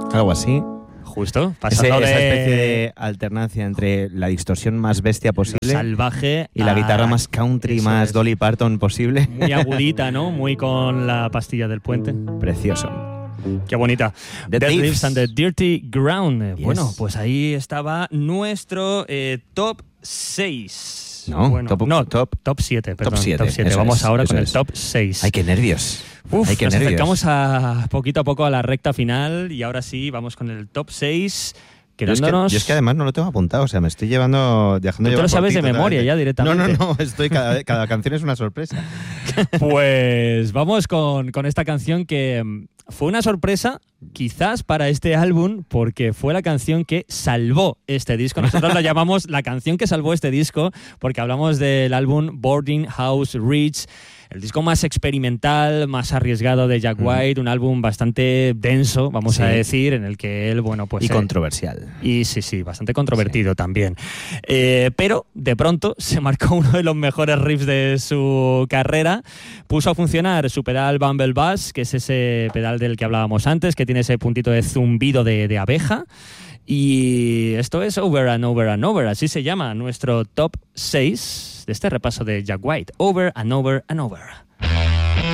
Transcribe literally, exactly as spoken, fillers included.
Algo así. Justo, Ese, pasando de... esa especie de alternancia entre la distorsión más bestia posible salvaje y la a... guitarra más country, más es. Dolly Parton posible. Muy agudita, ¿no? Muy con la pastilla del puente. Precioso. Qué bonita. The Dead Thieves. Leaves and the Dirty Ground. Yes. Bueno, pues ahí estaba nuestro eh, top seis. No, bueno, top, no, top, top siete, perdón. top siete. Top siete. Eso Vamos es, ahora eso con el es. top seis. Ay, qué nervios. Uf, Ay, qué nos nervios. acercamos a poquito a poco a la recta final y ahora sí, vamos con el top seis. Yo es, que, Quedándonos... yo es que además no lo tengo apuntado, o sea, me estoy llevando, dejando Tú te llevar lo por sabes ti de memoria totalmente. ya directamente. No, no, no, estoy cada, cada canción es una sorpresa. Pues vamos con, con esta canción que mm, fue una sorpresa quizás para este álbum porque fue la canción que salvó este disco. Nosotros la llamamos la canción que salvó este disco porque hablamos del álbum Boarding House Reach, el disco más experimental, más arriesgado de Jack White, mm. un álbum bastante denso, vamos sí. a decir, en el que él, bueno, pues... Y eh, controversial. Y sí, sí, bastante controvertido sí. también. Eh, pero, de pronto, se marcó uno de los mejores riffs de su carrera, puso a funcionar su pedal Bumble Bass, que es ese pedal del que hablábamos antes, que tiene ese puntito de zumbido de, de abeja, y esto es Over and Over and Over, así se llama nuestro top seis de este repaso de Jack White, Over and Over and Over.